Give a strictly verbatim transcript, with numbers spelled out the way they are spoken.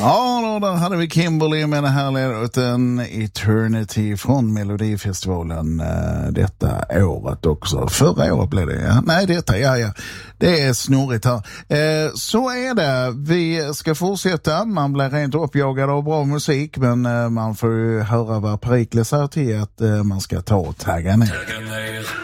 Ja, då, där hade vi Kimberly med den här låten Eternity från Melodifestivalen eh, detta året också. Förra året blev det, ja. Nej, detta, ja, ja. Det är snurrigt här. Eh, så är det. Vi ska fortsätta. Man blir rent uppjagad av bra musik, men eh, man får ju höra vad Perikles säger till att eh, man ska ta och tagga ner.